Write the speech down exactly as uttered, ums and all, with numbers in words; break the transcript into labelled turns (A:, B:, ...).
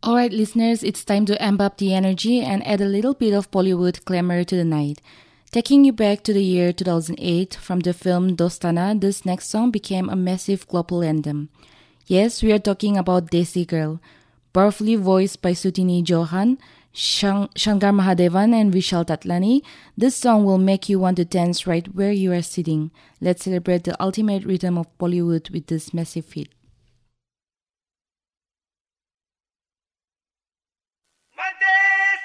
A: Alright, listeners, it's time to amp up the energy and add a little bit of Bollywood glamour to the night. Taking you back to the year two thousand eight, from the film Dostana, this next song became a massive global anthem. Yes, we are talking about Desi Girl. Powerfully voiced by Sutini Johan, Shang- Shankar Mahadevan and Vishal Tatlani, this song will make you want to dance right where you are sitting. Let's celebrate the ultimate rhythm of Bollywood with this massive hit.